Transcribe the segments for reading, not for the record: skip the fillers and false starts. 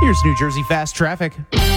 Here's New Jersey Fast Traffic.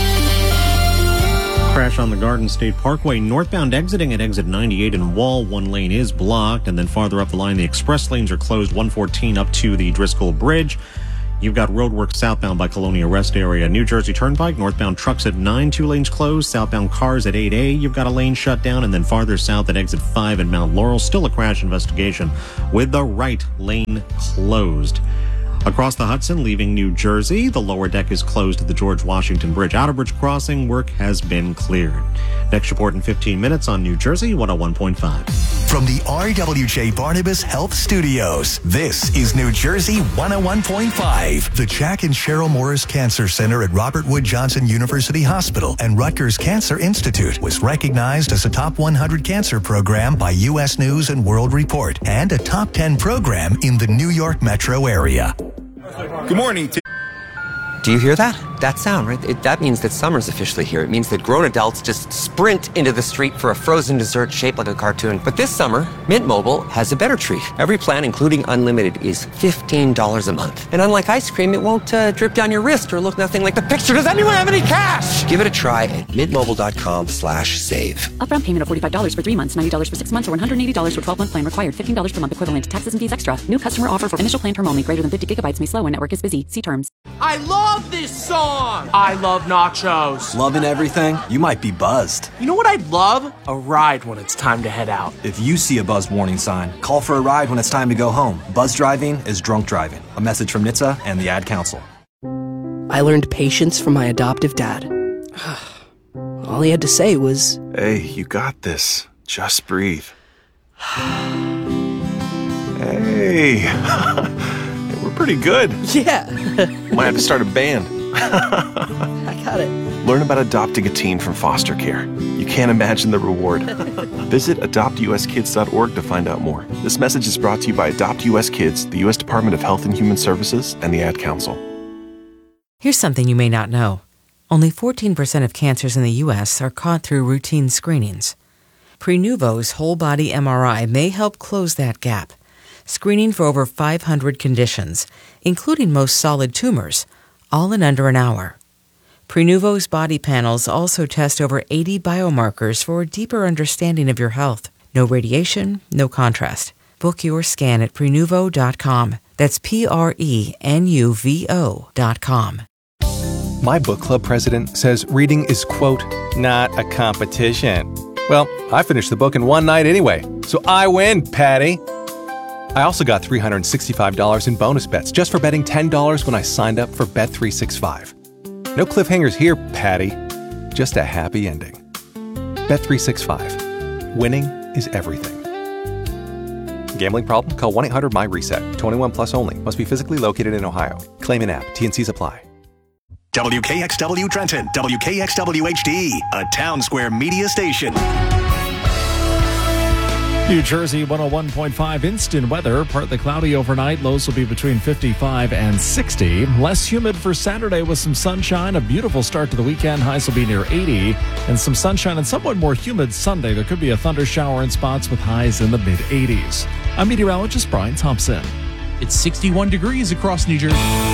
Crash on the Garden State Parkway northbound exiting at exit 98 in Wall. One lane is blocked, and then farther up the line, the express lanes are closed 114 up to the Driscoll Bridge. You've got roadwork southbound by Colonia Rest area. New Jersey Turnpike, northbound trucks at 9, 2 lanes closed. Southbound cars at 8A, you've got a lane shut down. And then farther south at exit 5 in Mount Laurel, still a crash investigation with the right lane closed. Across the Hudson, leaving New Jersey, the lower deck is closed at the George Washington Bridge. Outer Bridge crossing work has been cleared. Next report in 15 minutes on New Jersey 101.5. From the RWJ Barnabas Health Studios, this is New Jersey 101.5. The Jack and Cheryl Morris Cancer Center at Robert Wood Johnson University Hospital and Rutgers Cancer Institute was recognized as a top 100 cancer program by U.S. News and World Report and a top 10 program in the New York metro area. Good morning. Do you hear that? That sound, right? That means that summer's officially here. It means that grown adults just sprint into the street for a frozen dessert shaped like a cartoon. But this summer, Mint Mobile has a better treat. Every plan, including unlimited, is $15 a month. And unlike ice cream, it won't drip down your wrist or look nothing like the picture. Does anyone have any cash? Give it a try at mintmobile.com/save. Upfront payment of $45 for 3 months, $90 for 6 months, or $180 for 12-month plan required. $15 per month equivalent. Taxes and fees extra. New customer offer for initial plan term only. Greater than 50 gigabytes may slow when network is busy. See terms. I love this song! I love nachos. Loving everything? You might be buzzed. You know what I'd love? A ride when it's time to head out. If you see a buzz warning sign, call for a ride when it's time to go home. Buzz driving is drunk driving. A message from NHTSA and the Ad Council. I learned patience from my adoptive dad. All he had to say was, "Hey, you got this. Just breathe." Hey, we're pretty good. Yeah. Might have to start a band. I got it. Learn about adopting a teen from foster care. You can't imagine the reward. Visit adoptuskids.org to find out more. This message is brought to you by Adopt US Kids, the U.S. Department of Health and Human Services, and the Ad Council. Here's something you may not know. Only 14% of cancers in the U.S. are caught through routine screenings. Prenuvo's whole-body MRI may help close that gap, screening for over 500 conditions, including most solid tumors, all in under an hour. Prenuvo's body panels also test over 80 biomarkers for a deeper understanding of your health. No radiation, no contrast. Book your scan at Prenuvo.com. That's Prenuvo.com. My book club president says reading is, quote, not a competition. Well, I finished the book in one night anyway, so I win, Patty. I also got $365 in bonus bets just for betting $10 when I signed up for Bet365. No cliffhangers here, Patty. Just a happy ending. Bet365. Winning is everything. Gambling problem? Call 1-800-MY-RESET. 21 plus only. Must be physically located in Ohio. Claim in app. T&Cs apply. WKXW Trenton, WKXW HD, a Town Square media station. New Jersey 101.5 instant weather. Partly cloudy overnight. Lows will be between 55 and 60. Less humid for Saturday with some sunshine. A beautiful start to the weekend. Highs will be near 80. And some sunshine and somewhat more humid Sunday. There could be a thunder shower in spots with highs in the mid-80s. I'm meteorologist Brian Thompson. It's 61 degrees across New Jersey.